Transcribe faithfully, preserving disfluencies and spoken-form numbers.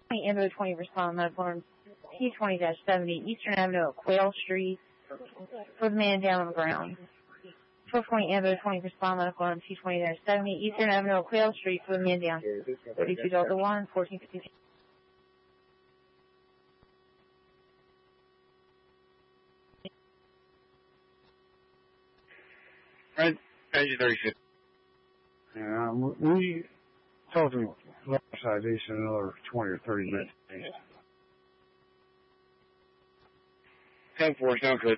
Ambulance twenty respond medical on T twenty seventy Eastern Avenue at Quail Street for the man down on the ground. twelve twenty Ambulance twenty respond medical on T twenty seventy Eastern Avenue at Quail Street for the man down. thirty-two Delta one, fourteen fifty. Right, engine thirty-six. Yeah, we told them left side east in another twenty or thirty minutes. ten four, sound good.